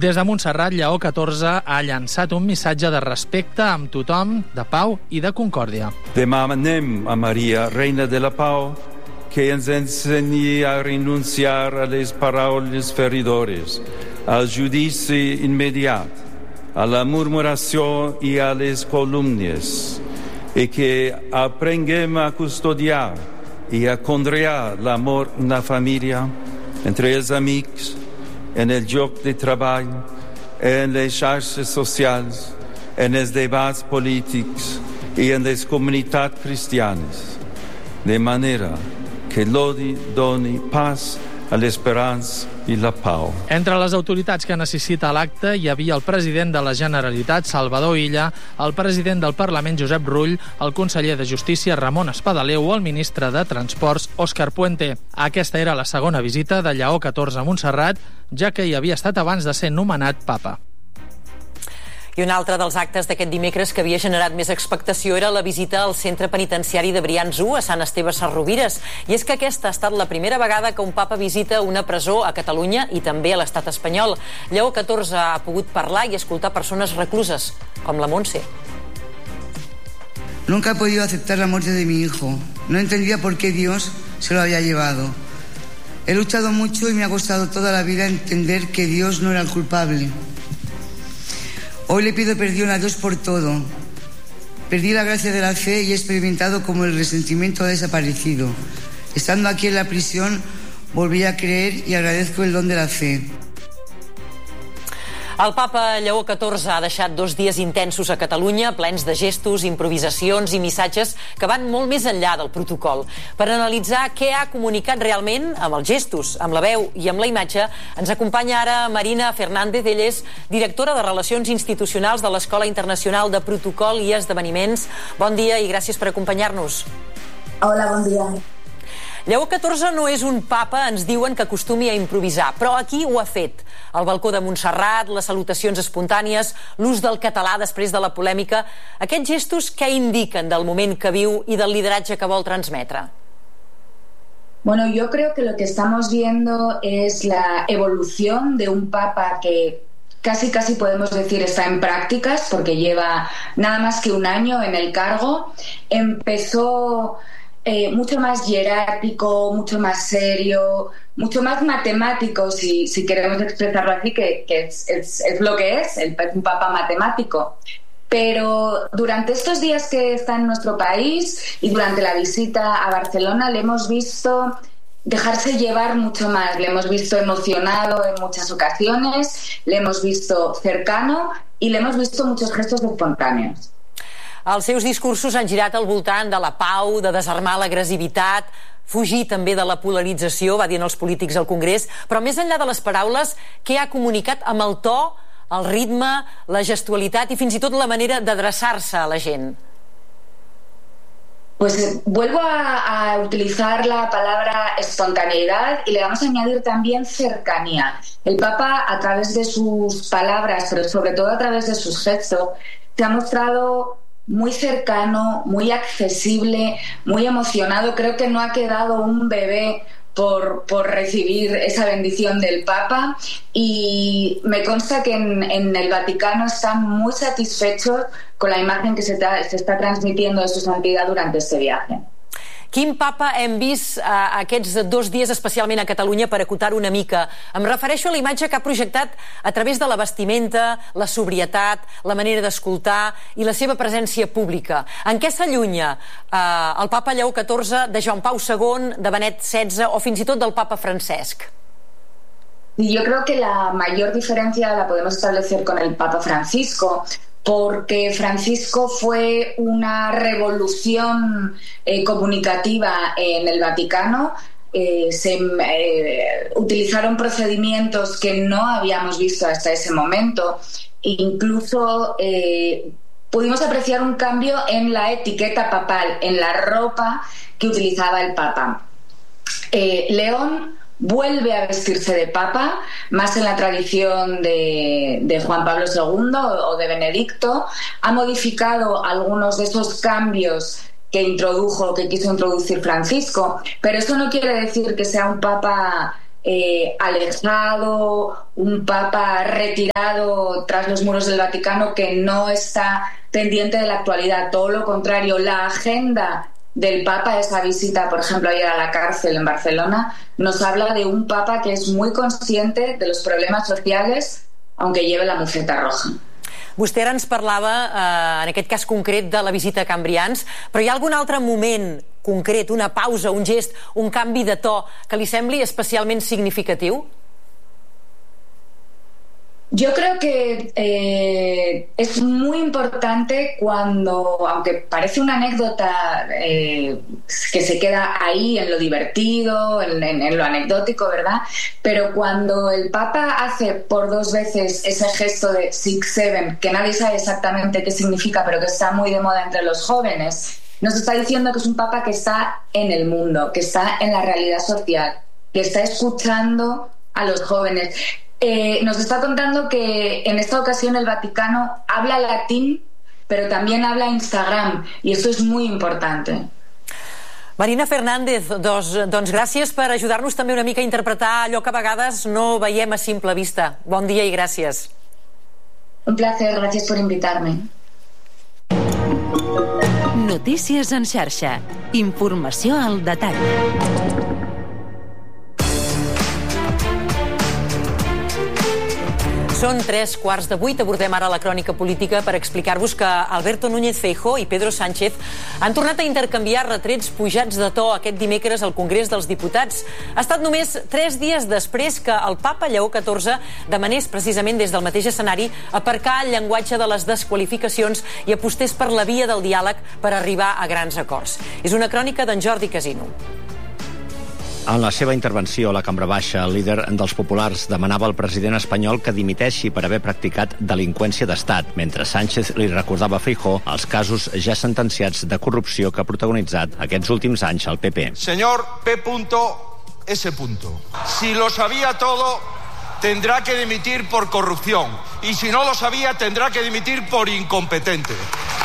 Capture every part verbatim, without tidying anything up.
Des de Montserrat, Lleó catorze ha llançat un missatge de respecte amb tothom, de pau i de concòrdia. Demanem a Maria, Reina de la Pau, que ens ensenyi a renunciar a les paraules feridores, al judici immediat, a la murmuració i a les calúmnies, i que aprenguem a custodiar i a conrear l'amor en la família, entre els amics, en el lloc de treball, en les xarxes socials, en els debats polítics i en les comunitats cristianes, de manera que l'odi doni pas a l'esperança i la pau. Entre les autoritats que necessita l'acte hi havia el president de la Generalitat, Salvador Illa, el president del Parlament, Josep Rull, el conseller de Justícia, Ramon Espadaler, o el ministre de Transports, Òscar Puente. Aquesta era la segona visita de Lleó catorze a Montserrat, ja que hi havia estat abans de ser nomenat papa. I un altre dels actes d'aquest dimecres que havia generat més expectació era la visita al centre penitenciari de Brians u a Sant Esteve Sesrovires. I és que aquesta ha estat la primera vegada que un papa visita una presó a Catalunya i també a l'estat espanyol. Lleó catorze ha pogut parlar i escoltar persones recluses, com la Montse. Nunca he podido aceptar la muerte de mi hijo. No entendía por qué Dios se lo había llevado. He luchado mucho y me ha costado toda la vida entender que Dios no era el culpable. Hoy le pido perdón a Dios por todo. Perdí la gracia de la fe y he experimentado como el resentimiento ha desaparecido. Estando aquí en la prisión, volví a creer y agradezco el don de la fe. El papa Lleó catorze ha deixat dos dies intensos a Catalunya, plens de gestos, improvisacions i missatges que van molt més enllà del protocol. Per analitzar què ha comunicat realment amb els gestos, amb la veu i amb la imatge, ens acompanya ara Marina Fernández. Ella és directora de Relacions Institucionals de l'Escola Internacional de Protocol i Esdeveniments. Bon dia i gràcies per acompanyar-nos. Hola, bon dia. Lleó catorze no és un papa, ens diuen, que acostumi a improvisar, però aquí ho ha fet. El balcó de Montserrat, les salutacions espontànies, l'ús del català després de la polèmica. Aquests gestos què indiquen del moment que viu i del lideratge que vol transmetre? Bueno, yo creo que lo que estamos viendo es la evolución de un papa que casi casi podemos decir está en prácticas, porque lleva nada más que un año en el cargo. Empezó Eh, mucho más jerárquico, mucho más serio, mucho más matemático, si, si queremos expresarlo así, que, que es, es, es lo que es, el, un papa matemático. Pero durante estos días que está en nuestro país y durante la visita a Barcelona le hemos visto dejarse llevar mucho más, le hemos visto emocionado en muchas ocasiones, le hemos visto cercano y le hemos visto muchos gestos espontáneos. Els seus discursos han girat al voltant de la pau, de desarmar l'agressivitat, fugir també de la polarització, va dir als polítics al Congrés, però més enllà de les paraules, què ha comunicat amb el to, el ritme, la gestualitat i fins i tot la manera d'adreçar-se a la gent? Pues vuelvo a, a utilizar la palabra espontaneidad y le vamos a añadir también cercanía. El Papa, a través de sus palabras, pero sobre todo a través de sus gestos, se ha mostrado muy cercano, muy accesible, muy emocionado. Creo que no ha quedado un bebé por, por recibir esa bendición del Papa, y me consta que en, en el Vaticano están muy satisfechos con la imagen que se, ta, se está transmitiendo de su santidad durante este viaje. Quin papa hem vist eh, aquests dos dies, especialment a Catalunya, per acotar una mica? Em refereixo a la imatge que ha projectat a través de la vestimenta, la sobrietat, la manera d'escoltar i la seva presència pública. En què s'allunya eh, el papa Lleó catorze de Joan Pau segon, de Benet setze o fins i tot del papa Francesc? Yo creo que la mayor diferencia la podemos establecer con el Papa Francisco, porque Francisco fue una revolución eh, comunicativa en el Vaticano. Eh, se eh, utilizaron procedimientos que no habíamos visto hasta ese momento. Incluso eh, pudimos apreciar un cambio en la etiqueta papal, en la ropa que utilizaba el Papa. Eh, León vuelve a vestirse de papa, más en la tradición de, de Juan Pablo segundo o de Benedicto. Ha modificado algunos de esos cambios que introdujo, que quiso introducir Francisco, pero eso no quiere decir que sea un papa eh, alejado, un papa retirado tras los muros del Vaticano que no está pendiente de la actualidad. Todo lo contrario, la agenda del Papa, esa visita, por ejemplo, ayer a la cárcel en Barcelona, nos habla de un Papa que es muy consciente de los problemas sociales, aunque lleve la mufeta roja. Vostè ara ens parlava, eh, en aquest cas concret, de la visita a Cambrians, però hi ha algun altre moment concret, una pausa, un gest, un canvi de to que li sembli especialment significatiu? Yo creo que eh, es muy importante cuando, aunque parece una anécdota eh, que se queda ahí en lo divertido, en, en, en lo anecdótico, ¿verdad? Pero cuando el Papa hace por dos veces ese gesto de Six Seven, que nadie sabe exactamente qué significa, pero que está muy de moda entre los jóvenes, nos está diciendo que es un Papa que está en el mundo, que está en la realidad social, que está escuchando a los jóvenes. Eh, nos está contando que en esta ocasión el Vaticano habla latín, pero también habla Instagram, y eso es muy importante. Marina Fernández, doncs, doncs gràcies per ajudar-nos també una mica a interpretar allò que a vegades no veiem a simple vista. Bon dia i gràcies. Un placer, gràcies per invitar-me. Notícies en xarxa. Informació al detall. Són tres quarts de vuit. Abordem ara la crònica política per explicar-vos que Alberto Núñez Feijóo i Pedro Sánchez han tornat a intercanviar retrets pujats de to aquest dimecres al Congrés dels Diputats. Ha estat només tres dies després que el papa Lleó catorze demanés precisament des del mateix escenari aparcar el llenguatge de les desqualificacions i apostés per la via del diàleg per arribar a grans acords. És una crònica d'en Jordi Casino. En la seva intervenció a la Cambra Baixa, el líder dels populars demanava al president espanyol que dimiteixi per haver practicat delinqüència d'estat, mentre Sánchez li recordava a Feijóo els casos ja sentenciats de corrupció que ha protagonitzat aquests últims anys al P P. Señor P S. Si lo sabía todo, tendrá que dimitir por corrupción. Y si no lo sabía, tendrá que dimitir por incompetente.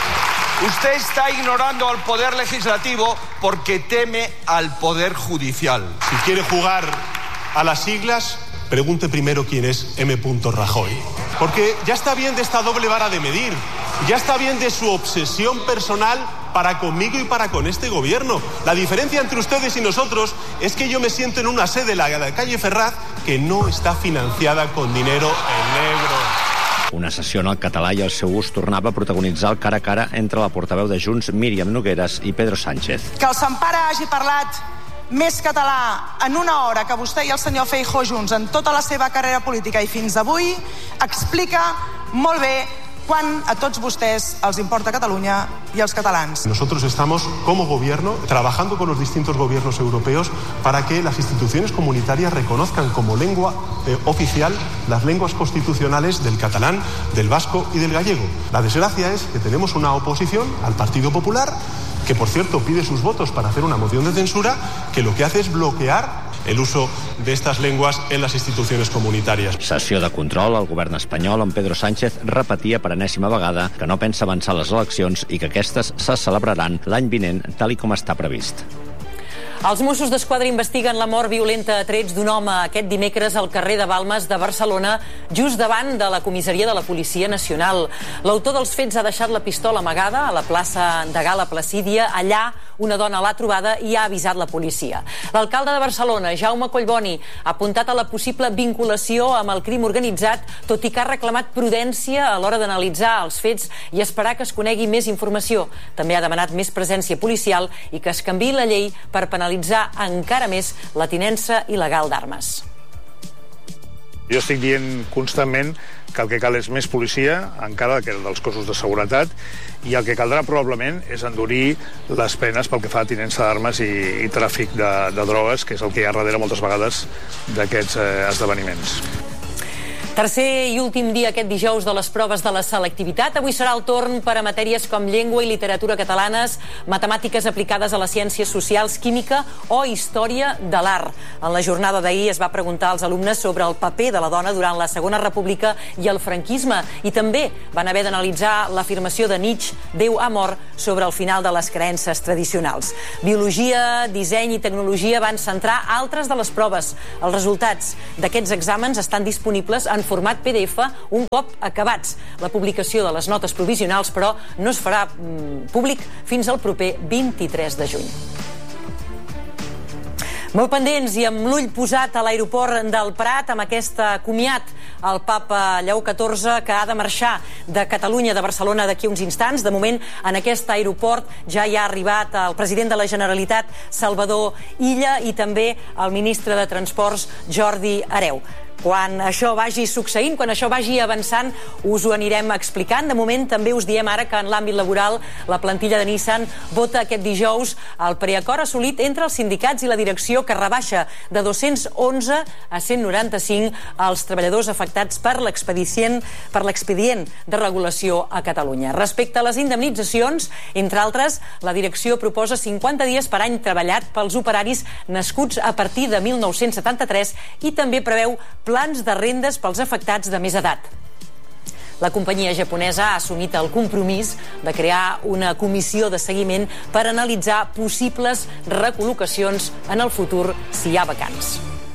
Usted está ignorando al Poder Legislativo porque teme al Poder Judicial. Si quiere jugar a las siglas, pregunte primero quién es M. Rajoy. Porque ya está bien de esta doble vara de medir. Ya está bien de su obsesión personal para conmigo y para con este gobierno. La diferencia entre ustedes y nosotros es que yo me siento en una sede, la de la calle Ferraz, que no está financiada con dinero en negro. Una sessió en el català i el seu ús tornava a protagonitzar el cara a cara entre la portaveu de Junts, Míriam Nogueras, i Pedro Sánchez. Que el Sempare hagi parlat més català en una hora que vostè i el senyor Feijóo junts en tota la seva carrera política i fins avui explica molt bé quan a tots vostès els importa Catalunya y a los catalans. Nosotros estamos, como gobierno, trabajando con los distintos gobiernos europeos para que las instituciones comunitarias reconozcan como lengua eh, oficial las lenguas constitucionales del catalán, del vasco y del gallego. La desgracia es que tenemos una oposición al Partido Popular, que por cierto pide sus votos para hacer una moción de censura, que lo que hace es bloquear el uso de estas lenguas en las instituciones comunitàries. Sessió de control al govern espanyol on Pedro Sánchez repetia per enèsima vegada que no pensa avançar les eleccions i que aquestes se celebraran l'any vinent tal i com està previst. Els Mossos d'Esquadra investiguen la mort violenta a trets d'un home aquest dimecres al carrer de Balmes de Barcelona, just davant de la comissaria de la Policia Nacional. L'autor dels fets ha deixat la pistola amagada a la plaça de Gala Placídia. Allà una dona l'ha trobada i ha avisat la policia. L'alcalde de Barcelona, Jaume Collboni, ha apuntat a la possible vinculació amb el crim organitzat, tot i que ha reclamat prudència a l'hora d'analitzar els fets i esperar que es conegui més informació. També ha demanat més presència policial i que es canviï la llei per penalitzar encara més la tinença il·legal d'armes. Jo estic dient constantment que el que cal és més policia, encara que dels cossos de seguretat, i el que caldrà probablement és endurir les penes pel que fa a tinença d'armes i, i tràfic de, de drogues, que és el que hi ha darrere moltes vegades d'aquests eh, esdeveniments. Tercer i últim dia aquest dijous de les proves de la selectivitat. Avui serà el torn per a matèries com llengua i literatura catalanes, matemàtiques aplicades a les ciències socials, química o història de l'art. En la jornada d'ahir es va preguntar als alumnes sobre el paper de la dona durant la Segona República i el franquisme, i també van haver d'analitzar l'afirmació de Nietzsche, Déu ha mort, sobre el final de les creences tradicionals. Biologia, disseny i tecnologia van centrar altres de les proves. Els resultats d'aquests exàmens estan disponibles en format P D F un cop acabats. La publicació de les notes provisionals, però, no es farà mm, públic fins al proper vint-i-tres de juny. Molt pendents i amb l'ull posat a l'aeroport del Prat amb aquest comiat al papa Lleó catorze, que ha de marxar de Catalunya, de Barcelona, d'aquí uns instants. De moment, en aquest aeroport ja hi ha arribat el president de la Generalitat, Salvador Illa, i també el ministre de Transports, Jordi Hereu. Quan això vagi succeint, quan això vagi avançant, us ho anirem explicant. De moment també us diem ara que en l'àmbit laboral la plantilla de Nissan vota aquest dijous el preacord assolit entre els sindicats i la direcció, que rebaixa de dos-cents onze a cent noranta-cinc els treballadors afectats per l'expedient per l'expedient de regulació a Catalunya. Respecte a les indemnitzacions, entre altres, la direcció proposa cinquanta dies per any treballat pels operaris nascuts a partir de mil nou-cents setanta-tres i també preveu plans de rendes pels afectats de més edat. La companyia japonesa ha assumit el compromís de crear una comissió de seguiment per analitzar possibles recol·locacions en el futur si hi ha vacants.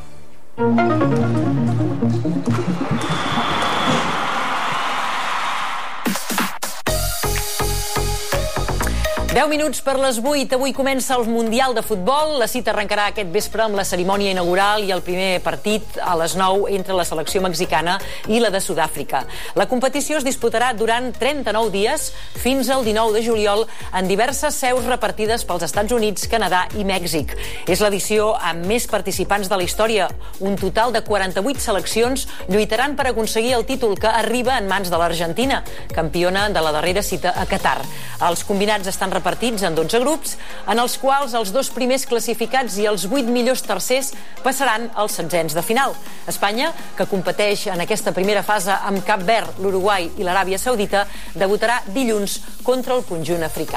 deu minuts per les vuit. Avui comença el Mundial de Futbol. La cita arrencarà aquest vespre amb la cerimònia inaugural i el primer partit a les nou entre la selecció mexicana i la de Sud-àfrica. La competició es disputarà durant trenta-nou dies fins al dinou de juliol en diverses seus repartides pels Estats Units, Canadà i Mèxic. És l'edició amb més participants de la història. Un total de quaranta-vuit seleccions lluitaran per aconseguir el títol, que arriba en mans de l'Argentina, campiona de la darrera cita a Qatar. Els combinats estan repartits en dotze grups, en els quals els dos primers classificats i els vuit millors tercers passaran als setzents de final. Espanya, que competeix en aquesta primera fase amb Cap Verd, l'Uruguai i l'Aràbia Saudita, debutarà dilluns contra el conjunt africà.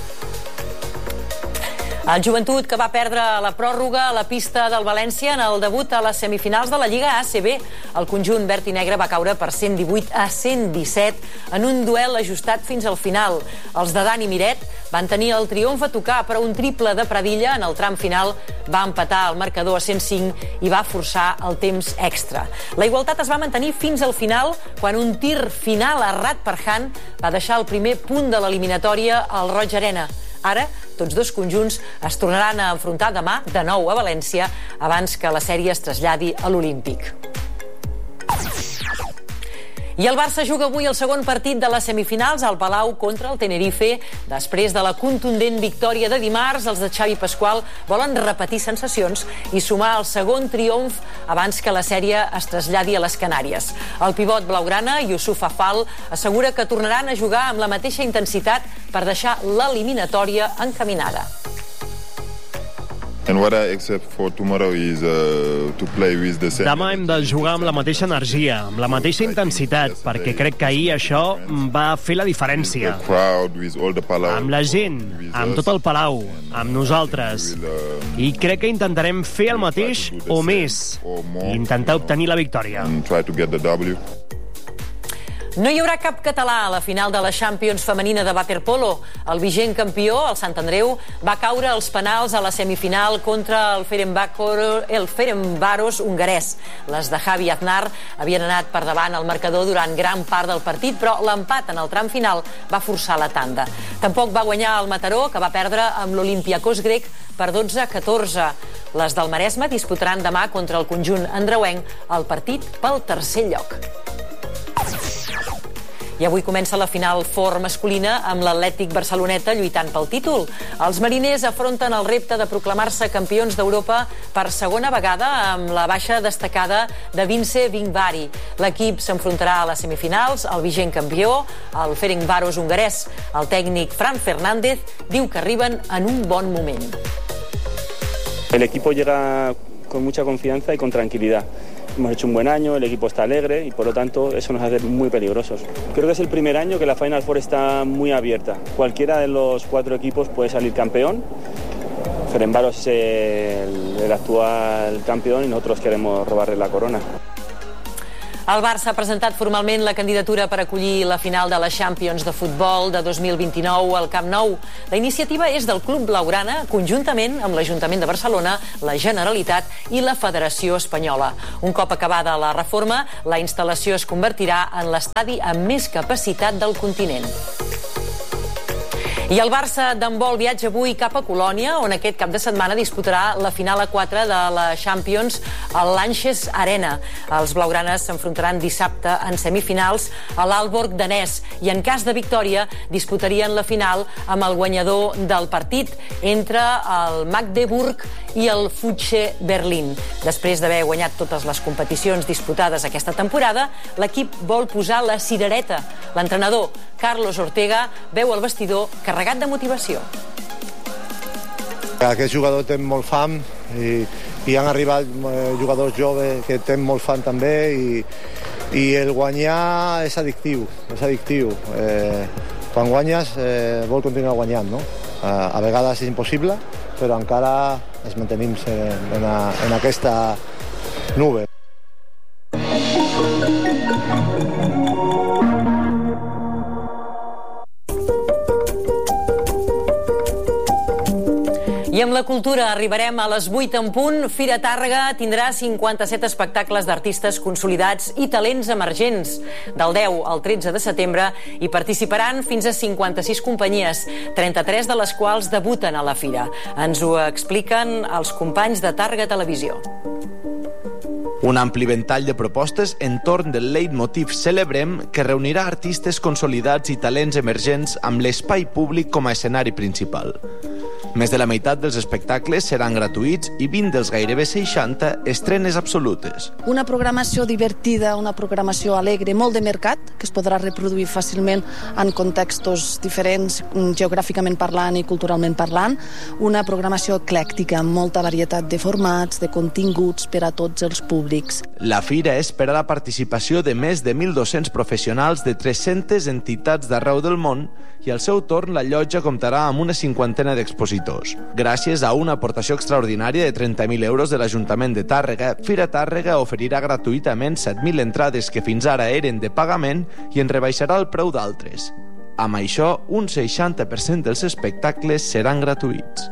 El Joventut, que va perdre la pròrroga a la pista del València en el debut a les semifinals de la Lliga A C B. El conjunt verd i negre va caure per cent divuit a cent disset en un duel ajustat fins al final. Els de Dani Miret van tenir el triomf a tocar, però un triple de Pradilla en el tram final va empatar el marcador a cent cinc i va forçar el temps extra. La igualtat es va mantenir fins al final, quan un tir final errat per Han va deixar el primer punt de l'eliminatòria al Roig Arena. Ara, tots dos conjunts es tornaran a enfrontar demà de nou a València, abans que la sèrie es traslladi a l'Olímpic. I el Barça juga avui el segon partit de les semifinals al Palau contra el Tenerife. Després de la contundent victòria de dimarts, els de Xavi Pasqual volen repetir sensacions i sumar el segon triomf abans que la sèrie es traslladi a les Canàries. El pivot blaugrana, Youssouf Afal, assegura que tornaran a jugar amb la mateixa intensitat per deixar l'eliminatòria encaminada. And what I expect for tomorrow is uh, to play with the same. Demà hem de jugar amb la mateixa energia, amb la mateixa intensitat, perquè crec que ahir això va fer la diferència. Amb la gent, amb tot el Palau, amb nosaltres. I crec que intentarem fer el mateix o més, i intentar obtenir la victòria. No hi haurà cap català a la final de la Champions femenina de waterpolo. El vigent campió, el Sant Andreu, va caure als penals a la semifinal contra el Ferencváros hongarès. Les de Javi Aznar havien anat per davant al marcador durant gran part del partit, però l'empat en el tram final va forçar la tanda. Tampoc va guanyar el Mataró, que va perdre amb l'Olympiacos grec per dotze a catorze. Les del Maresme disputaran demà contra el conjunt andreuenc el partit pel tercer lloc. I avui comença la Final Four masculina amb l'Atlètic Barceloneta lluitant pel títol. Els mariners afronten el repte de proclamar-se campions d'Europa per segona vegada amb la baixa destacada de Vince Vingvari. L'equip s'enfrontarà a les semifinals, el vigent campió, el Ferencváros hongarès. El tècnic Fran Fernández diu que arriben en un bon moment. El equipo llega con mucha confianza y con tranquilidad. hemos hecho un buen año, el equipo está alegre y por lo tanto eso nos hace muy peligrosos. Creo que es el primer año que la Final Four está muy abierta. Cualquiera de los cuatro equipos puede salir campeón. Ferencváros es el, el actual campeón y nosotros queremos robarle la corona. El Barça ha presentat formalment la candidatura per acollir la final de la Champions de futbol de dos mil vint-i-nou al Camp Nou. La iniciativa és del Club Blaugrana, conjuntament amb l'Ajuntament de Barcelona, la Generalitat i la Federació Espanyola. Un cop acabada la reforma, la instal·lació es convertirà en l'estadi amb més capacitat del continent. I el Barça d'handbol viatja avui cap a Colònia, on aquest cap de setmana disputarà la final a quatre de la Champions a l'Anxes Arena. Els blaugranes s'enfrontaran dissabte en semifinals a l'Aalborg danès i en cas de victòria disputarien la final amb el guanyador del partit entre el Magdeburg i el Futsche Berlín. Després d'haver guanyat totes les competicions disputades aquesta temporada, l'equip vol posar la cirereta. L'entrenador Carlos Ortega veu el vestidor carregat de motivació. Aquest jugador té molt fam i, i han arribat jugadors joves que tenen molt fam també i, i el guanyar és addictiu, és addictiu. Eh, quan guanyes eh, vol continuar guanyant, no? A, a vegades és impossible, però encara ens mantenim en, en, a, en aquesta nube. I amb la cultura arribarem a les vuit en punt. Fira Tàrrega tindrà cinquanta-set espectacles d'artistes consolidats i talents emergents. Del deu al tretze de setembre hi participaran fins a cinquanta-sis companyies, trenta-tres de les quals debuten a la fira. Ens ho expliquen els companys de Tàrrega Televisió. Un ampli ventall de propostes entorn del leitmotiv Celebrem, que reunirà artistes consolidats i talents emergents amb l'espai públic com a escenari principal. Més de la meitat dels espectacles seran gratuïts i vint dels gairebé seixanta estrenes absolutes. Una programació divertida, una programació alegre, molt de mercat, que es podrà reproduir fàcilment en contextos diferents, geogràficament parlant i culturalment parlant. Una programació eclèctica, amb molta varietat de formats, de continguts per a tots els públics. La fira espera la participació de més de mil dos-cents professionals de tres-centes entitats d'arreu del món i al seu torn la llotja comptarà amb una cinquantena d'expositors. Gràcies a una aportació extraordinària de trenta mil euros de l'Ajuntament de Tàrrega, Fira Tàrrega oferirà gratuïtament set mil entrades que fins ara eren de pagament i en rebaixarà el preu d'altres. Amb això, un seixanta per cent dels espectacles seran gratuïts.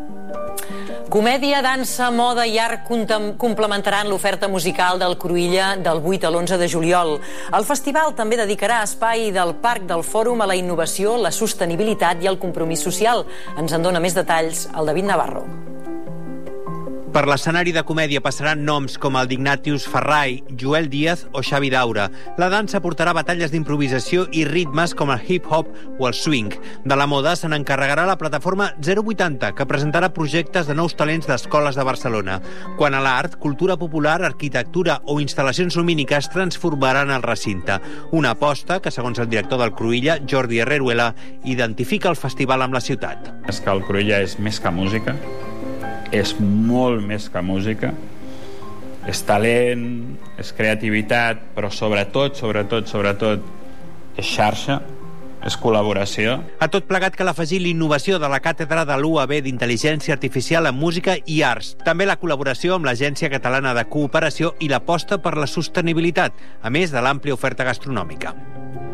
Comèdia, dansa, moda i art complementaran l'oferta musical del Cruïlla del vuit a l'onze de juliol. El festival també dedicarà espai del Parc del Fòrum a la innovació, la sostenibilitat i el compromís social. Ens en dona més detalls el David Navarro. Per l'escenari de comèdia passaran noms com el d'Ignatius Farray, Joel Díaz o Xavi Daura. La dansa portarà batalles d'improvisació i ritmes com el hip-hop o el swing. De la moda se n'encarregarà la plataforma zero vuitanta, que presentarà projectes de nous talents d'escoles de Barcelona. Quant a l'art, cultura popular, arquitectura o instal·lacions lumíniques transformaran el recinte. Una aposta que, segons el director del Cruïlla, Jordi Herreruela, identifica el festival amb la ciutat. És que el Cruïlla és més que música, és molt més que música, és talent, és creativitat, però sobretot, sobretot, sobretot, és xarxa, és col·laboració. A tot plegat cal afegir l'innovació de la càtedra de l'U A B d'Intel·ligència Artificial en Música i Arts. També la col·laboració amb l'Agència Catalana de Cooperació i l'aposta per la sostenibilitat, a més de l'àmplia oferta gastronòmica.